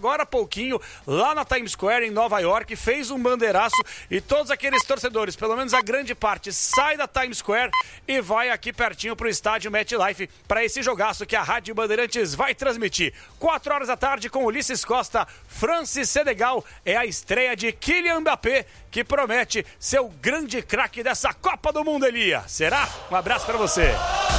agora há pouquinho, lá na Times Square, em Nova York, fez um bandeiraço e todos aqueles torcedores, pelo menos a grande parte, sai da Times Square e vai aqui pertinho pro estádio MetLife para esse jogaço que a Rádio Bandeirantes vai transmitir. 4 horas da tarde com Ulisses Costa, Francis Senegal, é a estreia de Kylian Mbappé, que promete ser o grande craque dessa Copa do Mundo, Elia. Será? Um abraço para você.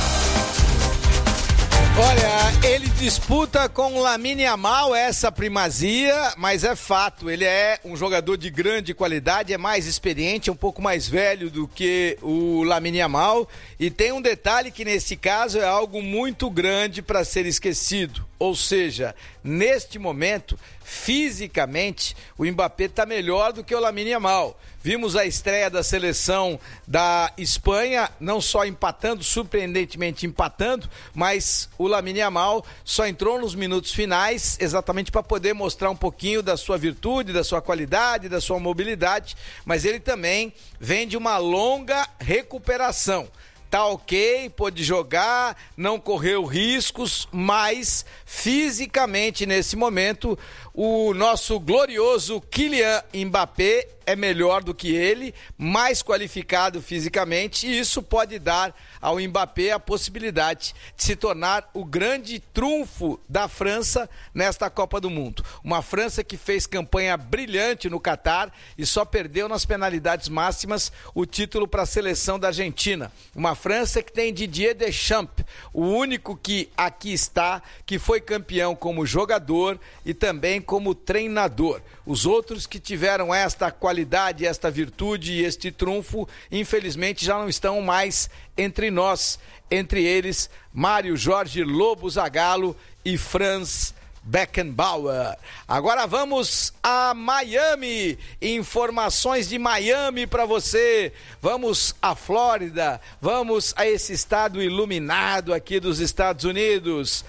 Olha, ele disputa com o Lamine Yamal essa primazia, mas é fato, ele é um jogador de grande qualidade, é mais experiente, é um pouco mais velho do que o Lamine Yamal, e tem um detalhe que nesse caso é algo muito grande para ser esquecido, ou seja, neste momento, fisicamente, o Mbappé está melhor do que o Lamine Yamal. Vimos a estreia da seleção da Espanha, não só empatando, surpreendentemente empatando, mas o Lamine Yamal só entrou nos minutos finais exatamente para poder mostrar um pouquinho da sua virtude, da sua qualidade, da sua mobilidade, mas ele também vem de uma longa recuperação. Tá ok, pôde jogar, não correu riscos, mas fisicamente nesse momento o nosso glorioso Kylian Mbappé é melhor do que ele, mais qualificado fisicamente, e isso pode dar ao Mbappé a possibilidade de se tornar o grande trunfo da França nesta Copa do Mundo. Uma França que fez campanha brilhante no Catar e só perdeu nas penalidades máximas o título para a seleção da Argentina. Uma França que tem Didier Deschamps, o único que aqui está, que foi campeão como jogador e também como treinador. Os outros que tiveram esta qualidade, esta virtude e este trunfo, infelizmente já não estão mais entre nós. Entre eles, Mário Jorge Lobo Zagallo e Franz Beckenbauer. Agora vamos a Miami, informações de Miami para você. Vamos à Flórida, vamos a esse estado iluminado aqui dos Estados Unidos.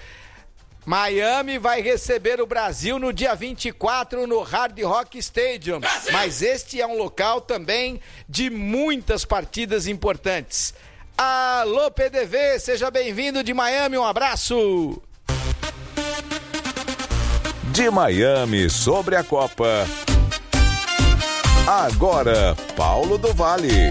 Miami vai receber o Brasil no dia 24 no Hard Rock Stadium, Brasil! Mas este é um local também de muitas partidas importantes. Alô PDV, seja bem-vindo de Miami, um abraço! De Miami sobre a Copa, agora Paulo do Vale.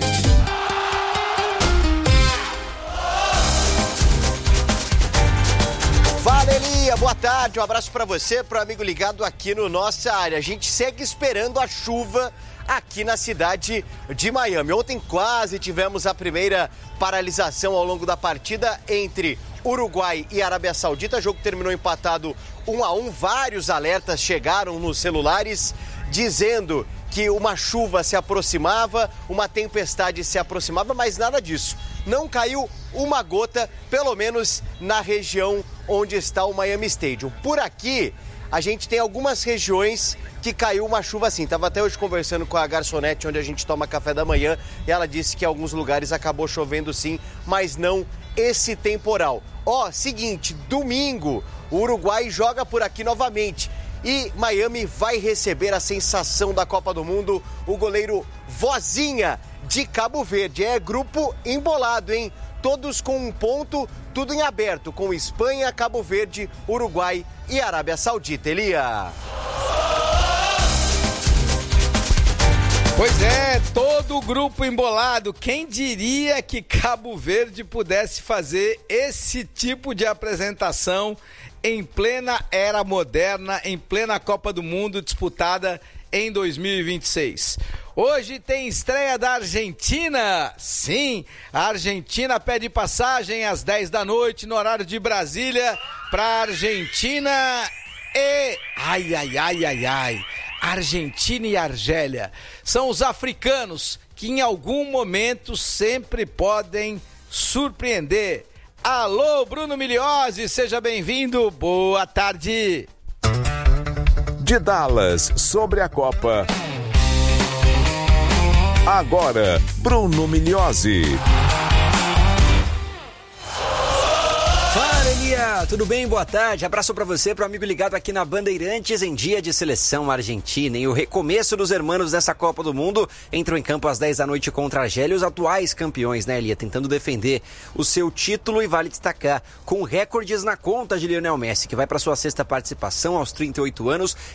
Fala, Elia, boa tarde, um abraço pra você, pro amigo ligado aqui no Nossa Área. A gente segue esperando a chuva aqui na cidade de Miami. Ontem quase tivemos a primeira paralisação ao longo da partida entre Uruguai e Arábia Saudita. O jogo terminou empatado 1-1, vários alertas chegaram nos celulares dizendo que uma chuva se aproximava, uma tempestade se aproximava, mas nada disso. Não caiu uma gota, pelo menos na região onde está o Miami Stadium. Por aqui, a gente tem algumas regiões que caiu uma chuva assim. Estava até hoje conversando com a garçonete onde a gente toma café da manhã e ela disse que em alguns lugares acabou chovendo sim, mas não esse temporal. Seguinte, domingo, o Uruguai joga por aqui novamente. E Miami vai receber a sensação da Copa do Mundo, o goleiro Vozinha de Cabo Verde. É grupo embolado, hein? Todos com um ponto, tudo em aberto, com Espanha, Cabo Verde, Uruguai e Arábia Saudita. Elia. Pois é, todo o grupo embolado. Quem diria que Cabo Verde pudesse fazer esse tipo de apresentação em plena era moderna, em plena Copa do Mundo disputada em 2026. Hoje tem estreia da Argentina. Sim, a Argentina pede passagem às 10 da noite no horário de Brasília para a Argentina e... Argentina e Argélia são os africanos que em algum momento sempre podem surpreender. Alô, Bruno Miliozzi, seja bem-vindo, boa tarde. De Dallas, sobre a Copa, agora, Bruno Miliozzi. Fala, Elia, tudo bem? Boa tarde, abraço pra você, pro amigo ligado aqui na Bandeirantes em dia de seleção argentina. E o recomeço dos hermanos nessa Copa do Mundo entram em campo às 10 da noite contra a Argélia, os atuais campeões, né, Elia? Tentando defender o seu título e vale destacar, com recordes na conta de Lionel Messi, que vai pra sua 6ª participação aos 38 anos